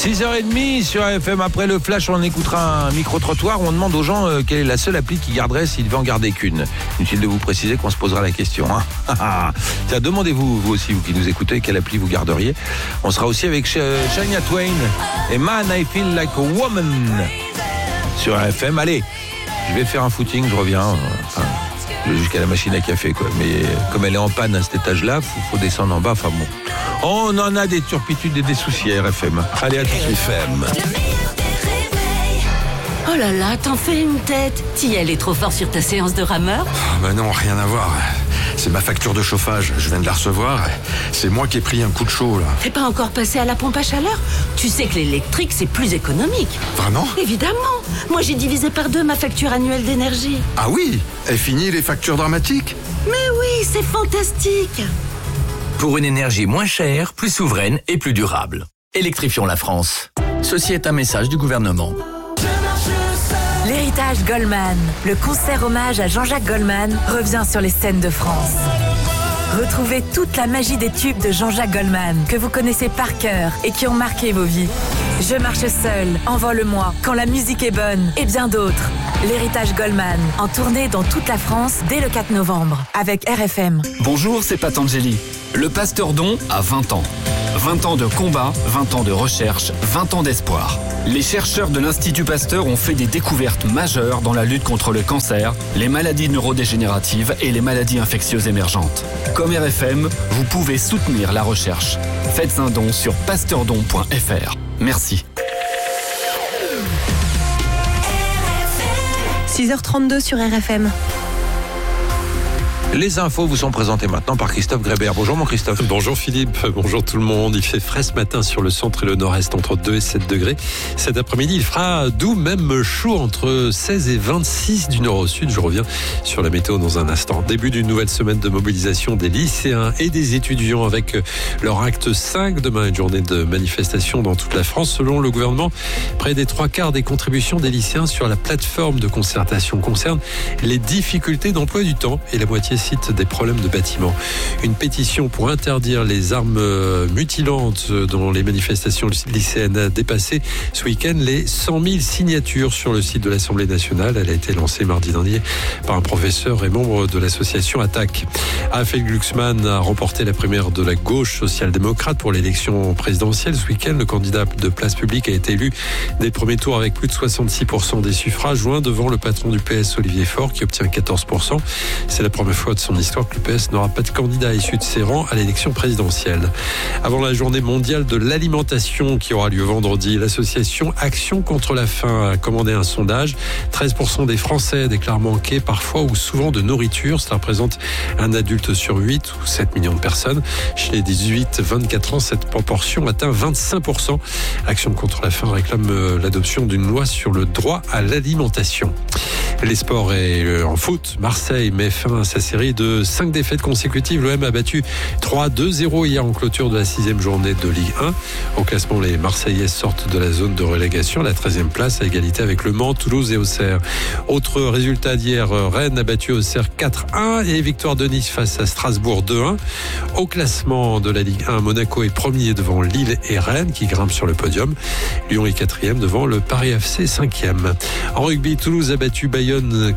6h30 sur FM. Après le flash, on écoutera un micro-trottoir où on demande aux gens quelle est la seule appli qu'ils garderaient s'ils devaient en garder qu'une. Inutile de vous préciser qu'on se posera la question. Tiens, demandez-vous, vous aussi, vous qui nous écoutez, quelle appli vous garderiez. On sera aussi avec Shania Twain et Man, I Feel Like a Woman sur FM. Allez, je vais faire un footing, je reviens. Jusqu'à la machine à café, quoi. Mais comme elle est en panne à cet étage-là, faut descendre en bas. Enfin bon, on en a des turpitudes et des soucis à RFM. Allez, à tout de suite. RFM. Oh là là, t'en fais une tête. T'y allais trop fort sur ta séance de rameur? Bah non, rien à voir. C'est ma facture de chauffage, je viens de la recevoir. C'est moi qui ai pris un coup de chaud, là. T'es pas encore passé à la pompe à chaleur? Tu sais que l'électrique, c'est plus économique. Vraiment? Évidemment. Moi, j'ai divisé par 2 ma facture annuelle d'énergie. Ah oui? Est fini les factures dramatiques? Mais oui, c'est fantastique. Pour une énergie moins chère, plus souveraine et plus durable. Électrifions la France. Ceci est un message du gouvernement. L'héritage Goldman, le concert hommage à Jean-Jacques Goldman, revient sur les scènes de France. Retrouvez toute la magie des tubes de Jean-Jacques Goldman, que vous connaissez par cœur et qui ont marqué vos vies. Je marche seul, envole-moi, quand la musique est bonne, et bien d'autres. L'héritage Goldman, en tournée dans toute la France dès le 4 novembre, avec RFM. Bonjour, c'est Patangeli. Le Pasteur Don a 20 ans. 20 ans de combat, 20 ans de recherche, 20 ans d'espoir. Les chercheurs de l'Institut Pasteur ont fait des découvertes majeures dans la lutte contre le cancer, les maladies neurodégénératives et les maladies infectieuses émergentes. Comme RFM, vous pouvez soutenir la recherche. Faites un don sur pasteurdon.fr. Merci. 6h32 sur RFM. Les infos vous sont présentées maintenant par Christophe Grébert. Bonjour mon Christophe. Bonjour Philippe, bonjour tout le monde. Il fait frais ce matin sur le centre et le nord-est entre 2 et 7 degrés. Cet après-midi, il fera doux, même chaud, entre 16 et 26 du nord au sud. Je reviens sur la météo dans un instant. Début d'une nouvelle semaine de mobilisation des lycéens et des étudiants avec leur acte 5. Demain, une journée de manifestation dans toute la France. Selon le gouvernement, près des 3/4 des contributions des lycéens sur la plateforme de concertation concernent les difficultés d'emploi du temps et la moitié cite des problèmes de bâtiment. Une pétition pour interdire les armes mutilantes dans les manifestations lycéennes a dépassé ce week-end les 100 000 signatures sur le site de l'Assemblée nationale. Elle a été lancée mardi dernier par un professeur et membre de l'association Attaque. Raphaël Glucksmann a remporté la primaire de la gauche social-démocrate pour l'élection présidentielle. Ce week-end, le candidat de Place Publique a été élu dès le premier tour avec plus de 66% des suffrages, loin devant le patron du PS, Olivier Faure, qui obtient 14%. C'est la première fois de son histoire que le PS n'aura pas de candidat issu de ses rangs à l'élection présidentielle. Avant la journée mondiale de l'alimentation qui aura lieu vendredi, l'association Action contre la faim a commandé un sondage. 13% des Français déclarent manquer parfois ou souvent de nourriture. Cela représente un adulte sur 8 ou 7 millions de personnes. Chez les 18-24 ans, cette proportion atteint 25%. Action contre la faim réclame l'adoption d'une loi sur le droit à l'alimentation. Les sports et en foot, Marseille met fin à sa série de 5 défaites consécutives. L'OM a battu 3-2-0 hier en clôture de la 6e journée de Ligue 1. Au classement, les Marseillais sortent de la zone de relégation, la 13e place à égalité avec Le Mans, Toulouse et Auxerre. Autre résultat d'hier, Rennes a battu Auxerre 4-1 et victoire de Nice face à Strasbourg 2-1. Au classement de la Ligue 1, Monaco est premier devant Lille et Rennes qui grimpent sur le podium. Lyon est 4e devant le Paris FC 5e. En rugby, Toulouse a battu Bayonne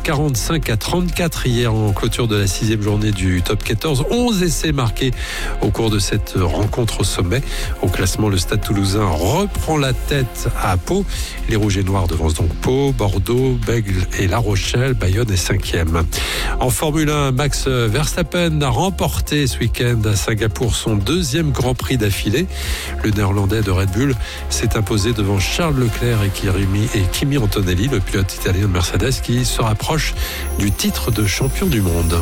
45-34 hier en clôture de la 6e journée du top 14. 11 essais marqués au cours de cette rencontre au sommet. Au classement, le Stade Toulousain reprend la tête à Pau. Les Rouges et Noirs devancent donc Pau, Bordeaux, Bègles et La Rochelle. Bayonne est 5e. En Formule 1, Max Verstappen a remporté ce week-end à Singapour son 2e Grand Prix d'affilée. Le Néerlandais de Red Bull s'est imposé devant Charles Leclerc et Kimi Antonelli, le pilote italien de Mercedes, qui se rapproche du titre de champion du monde.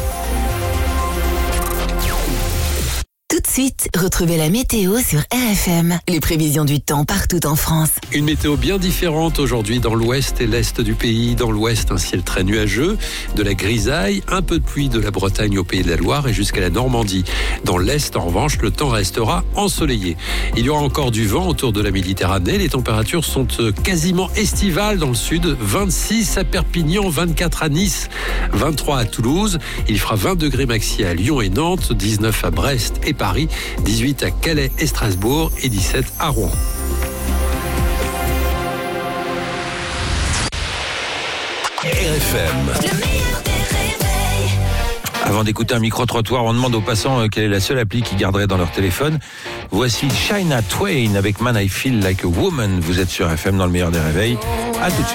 Tout de suite, retrouvez la météo sur RFM. Les prévisions du temps partout en France. Une météo bien différente aujourd'hui dans l'ouest et l'est du pays. Dans l'ouest, un ciel très nuageux, de la grisaille, un peu de pluie de la Bretagne au Pays de la Loire et jusqu'à la Normandie. Dans l'est, en revanche, le temps restera ensoleillé. Il y aura encore du vent autour de la Méditerranée. Les températures sont quasiment estivales dans le sud. 26 à Perpignan, 24 à Nice, 23 à Toulouse. Il fera 20 degrés maxi à Lyon et Nantes, 19 à Brest et Paris, 18 à Calais et Strasbourg et 17 à Rouen. RFM. Avant d'écouter un micro-trottoir, on demande aux passants quelle est la seule appli qu'ils garderaient dans leur téléphone. Voici Shania Twain avec Man I Feel Like a Woman. Vous êtes sur FM dans le meilleur des réveils. À tout de suite.